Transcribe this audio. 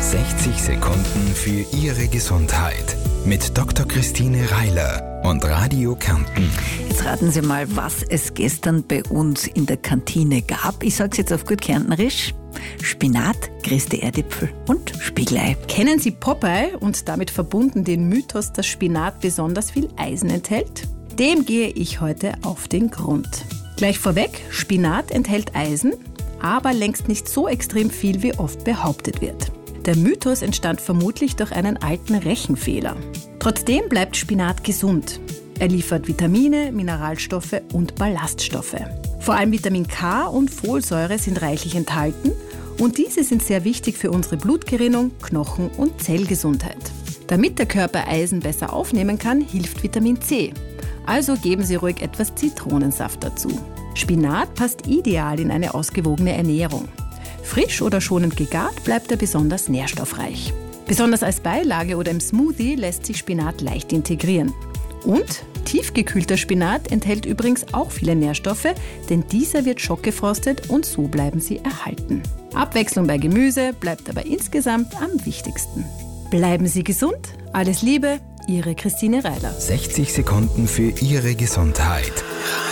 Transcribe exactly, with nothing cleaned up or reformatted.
sechzig Sekunden für Ihre Gesundheit mit Doktor Christine Reiler und Radio Kärnten. Jetzt raten Sie mal, was es gestern bei uns in der Kantine gab. Ich sage es jetzt auf gut Kärntnerisch. Spinat, geröstete Erdäpfel und Spiegelei. Kennen Sie Popeye und damit verbunden den Mythos, dass Spinat besonders viel Eisen enthält? Dem gehe ich heute auf den Grund. Gleich vorweg, Spinat enthält Eisen, aber längst nicht so extrem viel, wie oft behauptet wird. Der Mythos entstand vermutlich durch einen alten Rechenfehler. Trotzdem bleibt Spinat gesund. Er liefert Vitamine, Mineralstoffe und Ballaststoffe. Vor allem Vitamin K und Folsäure sind reichlich enthalten und diese sind sehr wichtig für unsere Blutgerinnung, Knochen- und Zellgesundheit. Damit der Körper Eisen besser aufnehmen kann, hilft Vitamin C. Also geben Sie ruhig etwas Zitronensaft dazu. Spinat passt ideal in eine ausgewogene Ernährung. Frisch oder schonend gegart bleibt er besonders nährstoffreich. Besonders als Beilage oder im Smoothie lässt sich Spinat leicht integrieren. Und tiefgekühlter Spinat enthält übrigens auch viele Nährstoffe, denn dieser wird schockgefrostet und so bleiben sie erhalten. Abwechslung bei Gemüse bleibt aber insgesamt am wichtigsten. Bleiben Sie gesund, alles Liebe, Ihre Christine Reiler. sechzig Sekunden für Ihre Gesundheit.